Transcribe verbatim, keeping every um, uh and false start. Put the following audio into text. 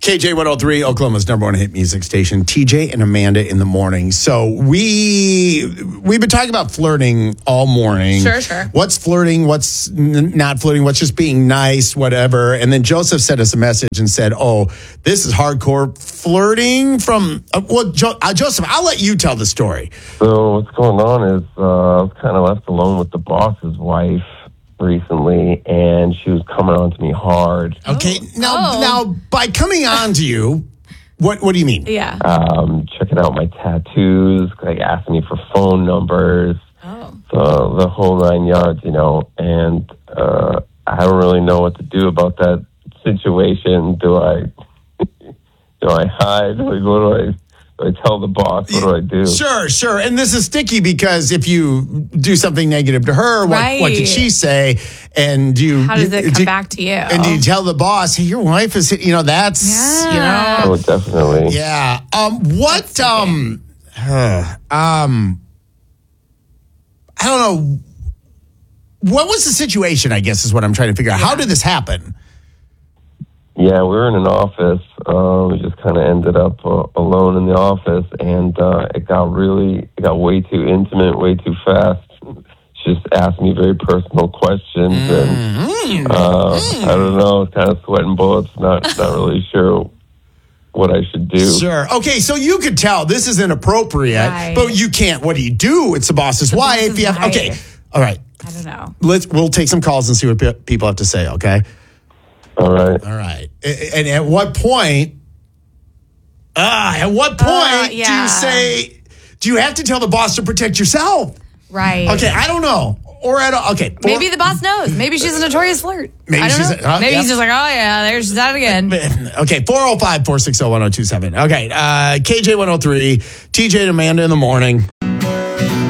K J one oh three, Oklahoma's number one hit music station, T J and Amanda in the morning. So we, we've been talking about flirting all morning. Sure, sure. What's flirting? What's n- not flirting? What's just being nice? Whatever. And then Joseph sent us a message and said, oh, this is hardcore flirting from, uh, well, jo- uh, Joseph, I'll let you tell the story. So what's going on is uh, I was kind of left alone with the boss's wife recently, and she was coming on to me hard. Okay. Now, Oh. now, by coming on to you, what, what do you mean? Yeah. Um, checking out my tattoos, like asking me for phone numbers, Oh. so the whole nine yards, you know. And uh, I don't really know what to do about that situation. Do I do I hide? Like, what do I? I tell the boss, what do I do? Sure, sure. And this is sticky because if you do something negative to her, what, Right. what did she say? And do you... How does it do- come back to you? And do you tell the boss, hey, your wife is... You know, that's... Yeah. You know... Oh, definitely. Yeah. Um, what... Um, uh, um, I don't know. What was the situation, I guess, is what I'm trying to figure out. How did this happen? Yeah, we were in an office. Uh, we just kind of ended up uh, alone in the office, and uh, it got really, it got way too intimate, way too fast. She just asked me very personal questions, and uh, I don't know, kind of sweating bullets, not not really sure what I should do. Sure. Okay, so you could tell this is inappropriate, Right. but you can't. What do you do? It's the boss's The wife. boss's You have- wife. Okay. All right. I don't know. Let's. We'll take some calls and see what pe- people have to say. Okay. All right. All right. A- And at what point? Ah, at what point Uh, do yeah. you say? Do you have to tell the boss to protect yourself? Right. Okay, I don't know. Or at a, okay, four- Maybe the boss knows. Maybe she's a notorious flirt. Maybe I don't she's know. a- uh, Maybe yeah. he's just like, oh yeah, there's she's at it again. Okay, four oh five, four six oh, one oh two seven. Okay, uh, K J one oh three, T J and Amanda in the morning.